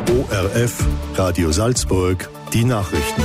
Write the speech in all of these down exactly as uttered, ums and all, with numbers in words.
O R F, Radio Salzburg, die Nachrichten.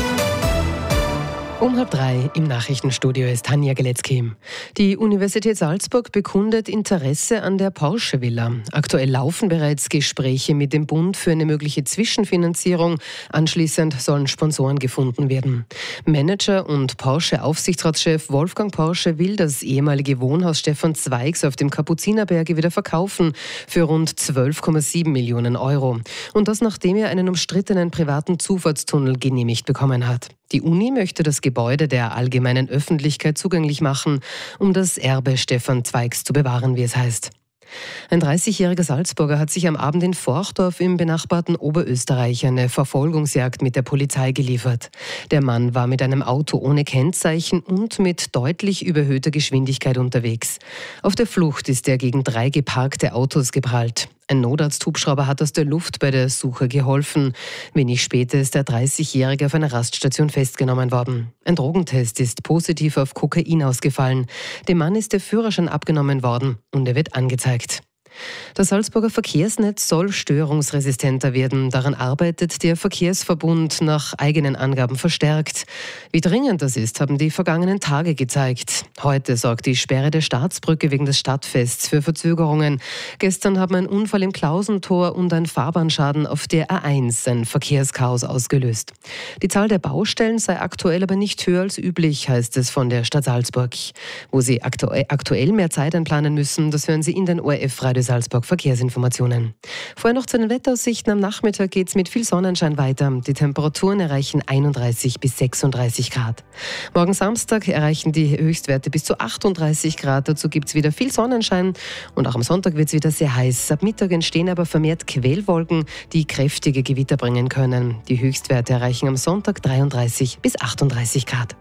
Um halb drei im Nachrichtenstudio ist Tanja Geletzky. Die Universität Salzburg bekundet Interesse an der Porsche-Villa. Aktuell laufen bereits Gespräche mit dem Bund für eine mögliche Zwischenfinanzierung. Anschließend sollen Sponsoren gefunden werden. Manager und Porsche-Aufsichtsratschef Wolfgang Porsche will das ehemalige Wohnhaus Stefan Zweigs auf dem Kapuzinerberge wieder verkaufen für rund zwölf Komma sieben Millionen Euro. Und das, nachdem er einen umstrittenen privaten Zufahrtstunnel genehmigt bekommen hat. Die Uni möchte das Gebäude der allgemeinen Öffentlichkeit zugänglich machen, um das Erbe Stefan Zweigs zu bewahren, wie es heißt. Ein dreißigjähriger Salzburger hat sich am Abend in Forchdorf im benachbarten Oberösterreich eine Verfolgungsjagd mit der Polizei geliefert. Der Mann war mit einem Auto ohne Kennzeichen und mit deutlich überhöhter Geschwindigkeit unterwegs. Auf der Flucht ist er gegen drei geparkte Autos geprallt. Ein Notarzthubschrauber hat aus der Luft bei der Suche geholfen. Wenig später ist der dreißigjährige auf einer Raststation festgenommen worden. Ein Drogentest ist positiv auf Kokain ausgefallen. Dem Mann ist der Führerschein abgenommen worden und er wird angezeigt. Das Salzburger Verkehrsnetz soll störungsresistenter werden. Daran arbeitet der Verkehrsverbund nach eigenen Angaben verstärkt. Wie dringend das ist, haben die vergangenen Tage gezeigt. Heute sorgt die Sperre der Staatsbrücke wegen des Stadtfests für Verzögerungen. Gestern haben ein Unfall im Klausentor und ein Fahrbahnschaden auf der A eins ein Verkehrschaos ausgelöst. Die Zahl der Baustellen sei aktuell aber nicht höher als üblich, heißt es von der Stadt Salzburg. Wo sie aktuell, aktuell mehr Zeit einplanen müssen, das hören Sie in den O R F-Radio Salzburg Verkehrsinformationen. Vorher noch zu den Wetteraussichten. Am Nachmittag geht es mit viel Sonnenschein weiter. Die Temperaturen erreichen einunddreißig bis sechsunddreißig Grad. Morgen Samstag erreichen die Höchstwerte bis zu achtunddreißig Grad. Dazu gibt es wieder viel Sonnenschein und auch am Sonntag wird es wieder sehr heiß. Ab Mittag entstehen aber vermehrt Quellwolken, die kräftige Gewitter bringen können. Die Höchstwerte erreichen am Sonntag dreiunddreißig bis achtunddreißig Grad.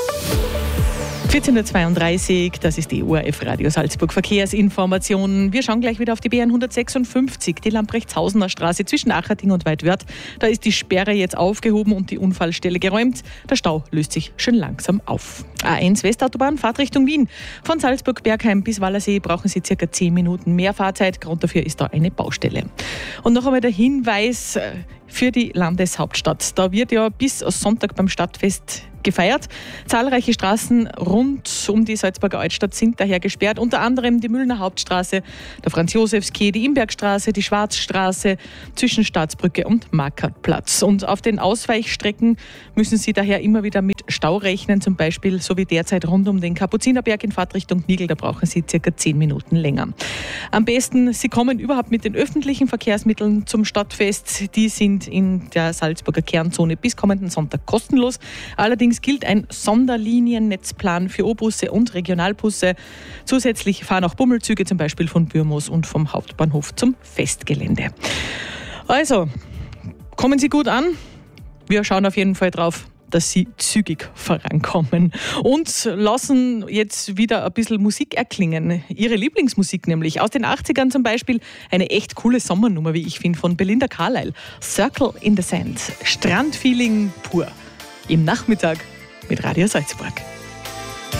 vierzehn Uhr zweiunddreißig, das ist die O R F Radio Salzburg Verkehrsinformationen. Wir schauen gleich wieder auf die B N hundertsechsundfünfzig, die Lamprechtshausener Straße zwischen Acherding und Weidwörth. Da ist die Sperre jetzt aufgehoben und die Unfallstelle geräumt. Der Stau löst sich schön langsam auf. A eins Westautobahn, Fahrt Richtung Wien. Von Salzburg-Bergheim bis Wallersee brauchen Sie circa zehn Minuten mehr Fahrzeit. Grund dafür ist da eine Baustelle. Und noch einmal der Hinweis für die Landeshauptstadt. Da wird ja bis Sonntag beim Stadtfest gefeiert. Zahlreiche Straßen rund um die Salzburger Altstadt sind daher gesperrt, unter anderem die Mühlner Hauptstraße, der Franz-Josefs-Quai, die Imbergstraße, die Schwarzstraße zwischen Staatsbrücke und Markartplatz. Und auf den Ausweichstrecken müssen Sie daher immer wieder mit Stau rechnen, zum Beispiel so wie derzeit rund um den Kapuzinerberg in Fahrtrichtung Nigl, da brauchen Sie circa zehn Minuten länger. Am besten, Sie kommen überhaupt mit den öffentlichen Verkehrsmitteln zum Stadtfest. Die sind in der Salzburger Kernzone bis kommenden Sonntag kostenlos. Allerdings gilt ein Sonderliniennetzplan für O-Busse und Regionalbusse. Zusätzlich fahren auch Bummelzüge zum Beispiel von Bürmos und vom Hauptbahnhof zum Festgelände. Also, kommen Sie gut an. Wir schauen auf jeden Fall drauf, dass Sie zügig vorankommen und lassen jetzt wieder ein bisschen Musik erklingen. Ihre Lieblingsmusik nämlich, aus den achtzigern zum Beispiel, eine echt coole Sommernummer, wie ich finde, von Belinda Carlisle. Circle in the Sand, Strandfeeling pur. Im Nachmittag mit Radio Salzburg.